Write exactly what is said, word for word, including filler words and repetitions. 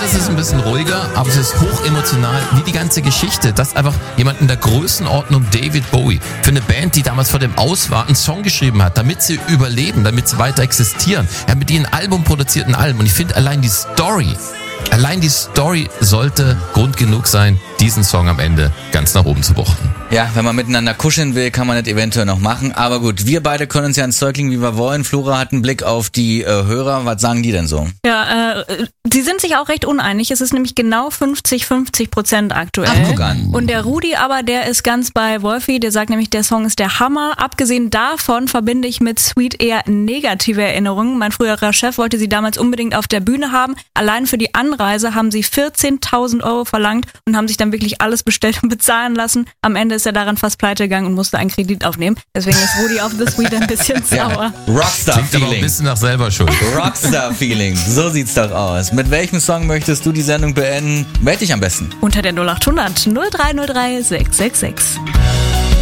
ist es ein bisschen ruhiger, aber es ist hoch emotional, wie die ganze Geschichte, dass einfach jemand in der Größenordnung David Bowie für eine Band, die damals vor dem Aus war, einen Song geschrieben hat, damit sie überleben, damit sie weiter existieren. Er hat mit ihnen ein Album produziert, ein Album. Und ich finde allein die Story, allein die Story sollte Grund genug sein, diesen Song am Ende ganz nach oben zu wuchten. Ja, wenn man miteinander kuscheln will, kann man das eventuell noch machen. Aber gut, wir beide können uns ja ins Zeug legen, wie wir wollen. Flora hat einen Blick auf die äh, Hörer. Was sagen die denn so? Ja, äh, die sind sich auch recht uneinig. Es ist nämlich genau fünfzig fünfzig Prozent aktuell. Ach, guck an. Und der Rudi aber, der ist ganz bei Wolfi. Der sagt nämlich, der Song ist der Hammer. Abgesehen davon verbinde ich mit Sweet eher negative Erinnerungen. Mein früherer Chef wollte sie damals unbedingt auf der Bühne haben. Allein für die Anreise haben sie vierzehntausend Euro verlangt und haben sich dann wirklich alles bestellt und bezahlen lassen. Am Ende ist er daran fast pleite gegangen und musste einen Kredit aufnehmen. Deswegen ist Rudi auf The Sweet ein bisschen sauer. Ja, Rockstar-Feeling. Klingt aber auch ein bisschen nach selber schuld. Rockstar-Feeling. So sieht's doch aus. Mit welchem Song möchtest du die Sendung beenden? Meld dich am besten. Unter der null acht hundert null drei null drei sechs sechs sechs.